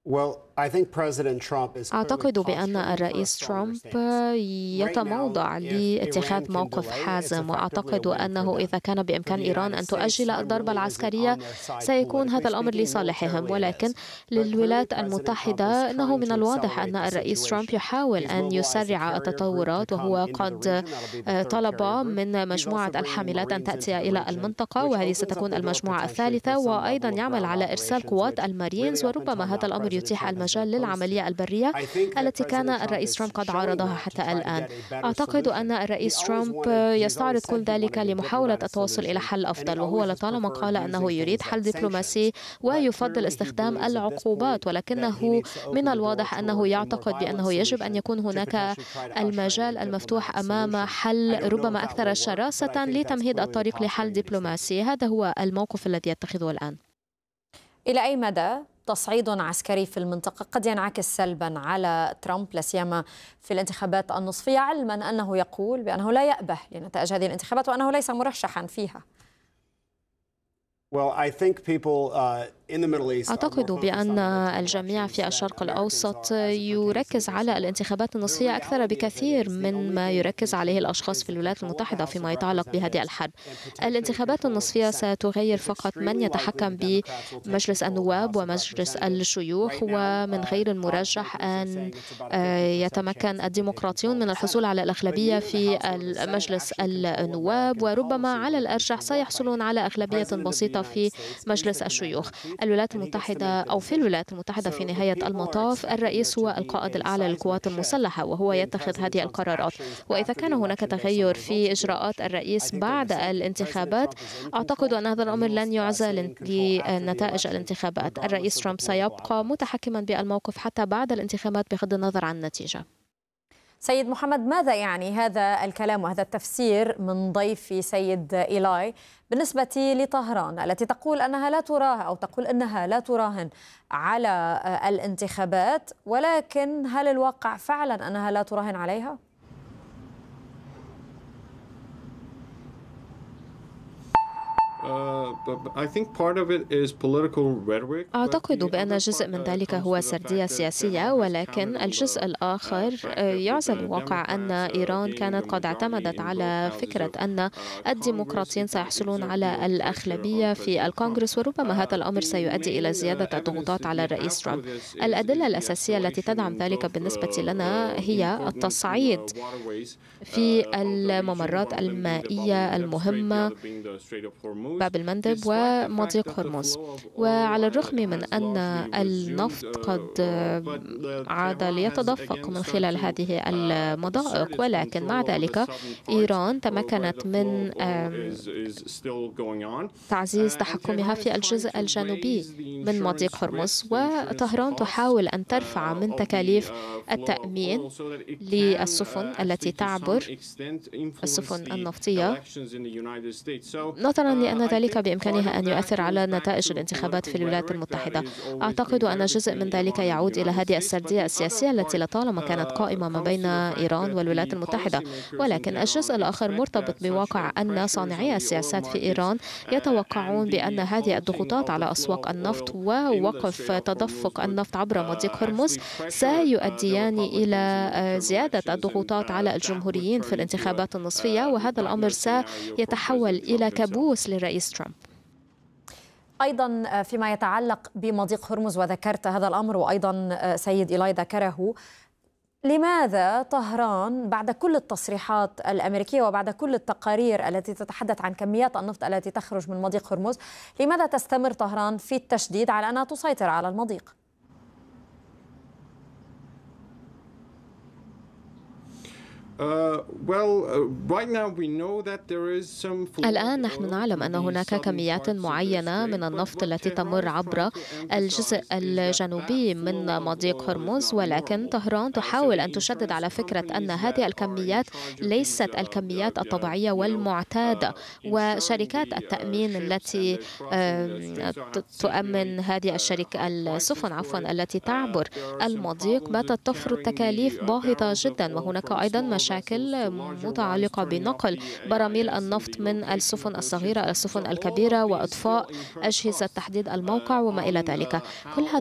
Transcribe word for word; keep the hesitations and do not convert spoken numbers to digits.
أعتقد بأن الرئيس ترامب يتموضع لاتخاذ موقف حازم، وأعتقد أنه إذا كان بإمكان إيران أن تؤجل الضربة العسكرية سيكون هذا الأمر لصالحهم. ولكن للولايات المتحدة أنه من الواضح أن الرئيس ترامب يحاول أن يسرع التطورات، وهو قد طلب من مجموعة الحاملات أن تأتي إلى المنطقة، وهذه ستكون المجموعة الثالثة، وأيضا يعمل على إرسال قوات المارينز، وربما هذا الأمر يتيح المجال للعملية البرية التي كان الرئيس ترامب قد عارضها حتى الآن. أعتقد أن الرئيس ترامب يستعرض كل ذلك لمحاولة التوصل إلى حل أفضل، وهو لطالما قال أنه يريد حل دبلوماسي ويفضل استخدام العقوبات، ولكنه من الواضح أنه يعتقد بأنه يجب أن يكون هناك المجال المفتوح أمام حل ربما أكثر شراسة لتمهيد الطريق لحل دبلوماسي. هذا هو الموقف الذي يتخذه الآن. إلى أي مدى تصعيد عسكري في المنطقة قد ينعكس سلبا على ترامب، لا سيما في الانتخابات النصفية، علما أنه يقول بأنه لا يأبه لنتائج هذه الانتخابات وأنه ليس مرشحا فيها؟ أعتقد بأن الجميع في الشرق الأوسط يركز على الانتخابات النصفية أكثر بكثير من ما يركز عليه الأشخاص في الولايات المتحدة فيما يتعلق بهذه الحرب. الانتخابات النصفية ستغير فقط من يتحكم بمجلس النواب ومجلس الشيوخ، ومن غير المرجح أن يتمكن الديمقراطيون من الحصول على الأغلبية في مجلس النواب، وربما على الأرجح سيحصلون على أغلبية بسيطة في مجلس الشيوخ. الولايات المتحدة أو في الولايات المتحدة في نهاية المطاف الرئيس هو القائد الأعلى للقوات المسلحة، وهو يتخذ هذه القرارات. وإذا كان هناك تغير في إجراءات الرئيس بعد الانتخابات، أعتقد أن هذا الأمر لن يعزل لنتائج الانتخابات. الرئيس ترامب سيبقى متحكما بالموقف حتى بعد الانتخابات بغض النظر عن النتيجة. سيد محمد، ماذا يعني هذا الكلام وهذا التفسير من ضيفي سيد إيلاي بالنسبة لطهران التي تقول أنها لا تراهن أو تقول أنها لا تراهن على الانتخابات، ولكن هل الواقع فعلا أنها لا تراهن عليها؟ أعتقد بأن جزء من ذلك هو سردية سياسية، ولكن الجزء الآخر يعزل الواقع أن إيران كانت قد اعتمدت على فكرة أن الديمقراطيين سيحصلون على الأغلبية في الكونغرس، وربما هذا الأمر سيؤدي إلى زيادة الضغوطات على الرئيس ترامب. الأدلة الأساسية التي تدعم ذلك بالنسبة لنا هي التصعيد في الممرات المائية المهمة، باب المندب ومضيق هرمز. وعلى الرغم من أن النفط قد عاد ليتدفق من خلال هذه المضائق، ولكن مع ذلك إيران تمكنت من تعزيز تحكمها في الجزء الجنوبي من مضيق هرمز، وطهران تحاول أن ترفع من تكاليف التأمين للسفن التي تعبر السفن النفطية، نظرا لأن ذلك بإمكانها أن يؤثر على نتائج الانتخابات في الولايات المتحدة. أعتقد أن جزء من ذلك يعود إلى هذه السردية السياسية التي لطالما كانت قائمة ما بين إيران والولايات المتحدة، ولكن الجزء الآخر مرتبط بواقع أن صانعي السياسات في إيران يتوقعون بأن هذه الضغوطات على أسواق النفط ووقف تدفق النفط عبر مضيق هرمز سيؤديان إلى زيادة الضغوطات على الجمهوريين في الانتخابات النصفية، وهذا الأمر سيتحول إلى كابوس للرئيس ترامب. أيضا فيما يتعلق بمضيق هرمز، وذكرت هذا الأمر وأيضا سيد إيلاي ذكره، لماذا طهران بعد كل التصريحات الأمريكية وبعد كل التقارير التي تتحدث عن كميات النفط التي تخرج من مضيق هرمز، لماذا تستمر طهران في التشديد على أنها تسيطر على المضيق؟ الآن نحن نعلم أن هناك كميات معينة من النفط التي تمر عبر الجزء الجنوبي من مضيق هرمز، ولكن طهران تحاول أن تشدد على فكرة أن هذه الكميات ليست الكميات الطبيعية والمعتادة، وشركات التأمين التي تؤمن هذه الشركة السفن عفوا التي تعبر المضيق باتت تفرض تكاليف باهظة جدا، وهناك أيضا مشاكل متعلقة بنقل براميل النفط من السفن الصغيرة إلى السفن الكبيرة وإضفاء أجهزة تحديد الموقع وما إلى ذلك. كل هذا